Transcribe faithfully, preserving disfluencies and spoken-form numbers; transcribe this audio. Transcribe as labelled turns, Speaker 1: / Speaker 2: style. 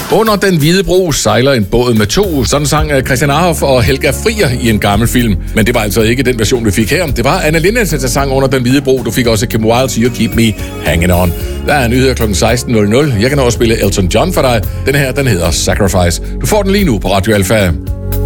Speaker 1: Under den hvide bro sejler en båd med to. Sådan sang Christian Arhoff og Helga Frier i en gammel film. Men det var altså ikke den version, vi fik her. Det var Anne Linnet, der sang Under den hvide bro. Du fik også Kim Wilde's You Keep Me Hanging On. Der er nyheder klokken seksten nul nul. Jeg kan også spille Elton John for dig. Den her, den hedder Sacrifice. Du får den lige nu på Radio Alpha.